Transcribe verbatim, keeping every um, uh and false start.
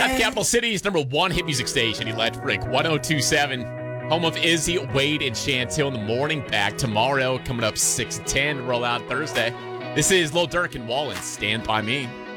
At the Capital City's number one hit music station, Electric one oh two point seven. Home of Izzy, Wade, and Chantil in the morning. Back tomorrow, coming up six to ten, roll out Thursday. This is Lil Durk and Wallen, Stand By Me.